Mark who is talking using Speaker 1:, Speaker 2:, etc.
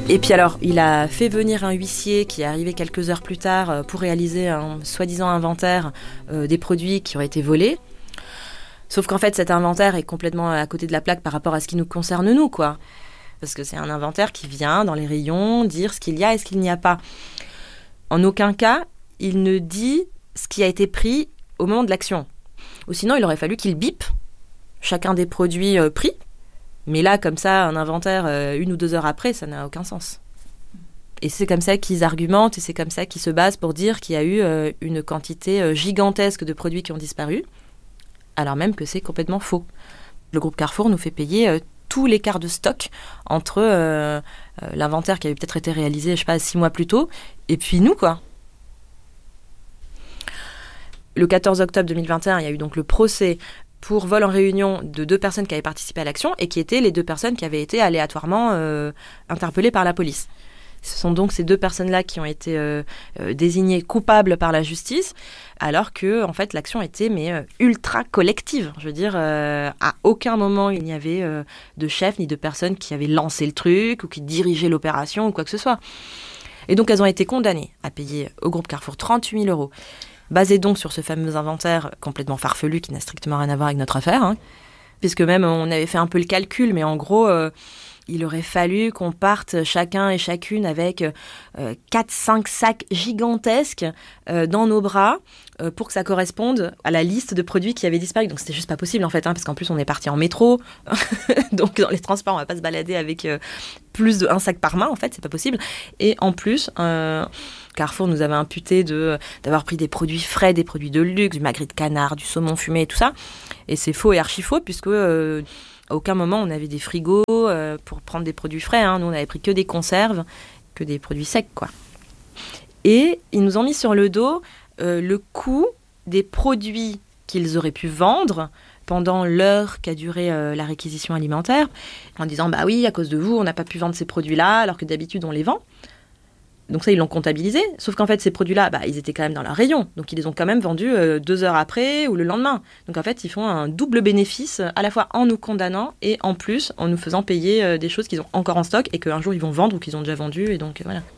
Speaker 1: Et puis alors, il a fait venir un huissier qui est arrivé quelques heures plus tard pour réaliser un soi-disant inventaire des produits qui auraient été volés. Sauf qu'en fait, cet inventaire est complètement à côté de la plaque par rapport à ce qui nous concerne nous, quoi. Parce que c'est un inventaire qui vient dans les rayons dire ce qu'il y a et ce qu'il n'y a pas. En aucun cas, il ne dit ce qui a été pris au moment de l'action. Ou sinon, il aurait fallu qu'il bip chacun des produits pris. Mais là, comme ça, un inventaire 1 ou 2 heures après, ça n'a aucun sens. Et c'est comme ça qu'ils argumentent et c'est comme ça qu'ils se basent pour dire qu'il y a eu une quantité gigantesque de produits qui ont disparu, alors même que c'est complètement faux. Le groupe Carrefour nous fait payer tout l'écart de stock entre l'inventaire qui avait peut-être été réalisé, je sais pas, 6 mois plus tôt, et puis nous, quoi. Le 14 octobre 2021, il y a eu donc le procès pour vol en réunion de 2 personnes qui avaient participé à l'action et qui étaient les 2 personnes qui avaient été aléatoirement interpellées par la police. Ce sont donc ces 2 personnes-là qui ont été désignées coupables par la justice, alors que en fait l'action était ultra collective. Je veux dire, à aucun moment il n'y avait de chef ni de personne qui avait lancé le truc ou qui dirigeait l'opération ou quoi que ce soit. Et donc elles ont été condamnées à payer au groupe Carrefour 38 000 €. Basé donc sur ce fameux inventaire complètement farfelu qui n'a strictement rien à voir avec notre affaire, hein, puisque même on avait fait un peu le calcul, mais en gros, il aurait fallu qu'on parte chacun et chacune avec 4-5 sacs gigantesques dans nos bras pour que ça corresponde à la liste de produits qui avaient disparu. Donc c'était juste pas possible en fait, parce qu'en plus on est parti en métro, donc dans les transports on va pas se balader avec plus d'1 sac par main en fait, c'est pas possible. Et en plus... Carrefour nous avait imputé d'avoir pris des produits frais, des produits de luxe, du magret de canard, du saumon fumé et tout ça. Et c'est faux et archi faux puisque à aucun moment on avait des frigos pour prendre des produits frais. Hein. Nous on avait pris que des conserves, que des produits secs, quoi. Et ils nous ont mis sur le dos le coût des produits qu'ils auraient pu vendre pendant l'heure qu'a duré la réquisition alimentaire, en disant bah oui, à cause de vous on n'a pas pu vendre ces produits-là alors que d'habitude on les vend. Donc ça, ils l'ont comptabilisé. Sauf qu'en fait, ces produits-là, ils étaient quand même dans leur rayon. Donc ils les ont quand même vendus 2 heures après ou le lendemain. Donc en fait, ils font un double bénéfice, à la fois en nous condamnant et en plus en nous faisant payer des choses qu'ils ont encore en stock et qu'un jour ils vont vendre ou qu'ils ont déjà vendu. Et donc voilà.